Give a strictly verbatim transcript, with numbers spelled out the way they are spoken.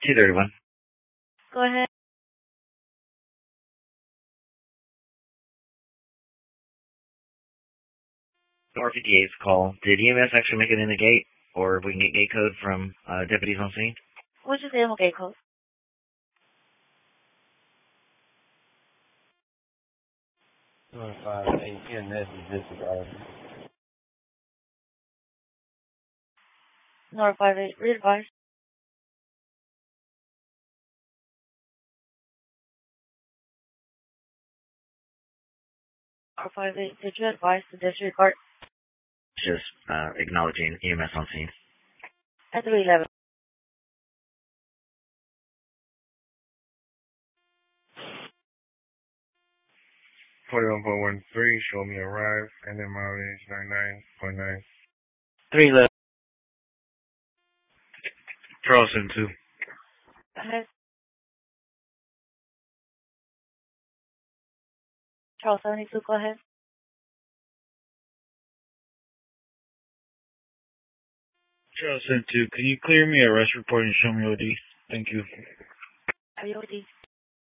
two thirty-one. Go ahead. R fifty-eight's call. Did E M S actually make it in the gate? Or if we can get gate code from uh, deputies on scene? What's your name, gate code? twenty-five eight E M S is disregarded. North five eight, read advice. North five eight, did you advise the disregard? Just uh, acknowledging E M S on scene. At three eleven. forty-one point one three, show me arrive, and then mileage ninety-nine point nine. three eleven. Charleston, two. Go ahead. Charles seventy-two, go ahead. Charleston, two. Can you clear me a arrest report and show me O D? Thank you. Are you O D?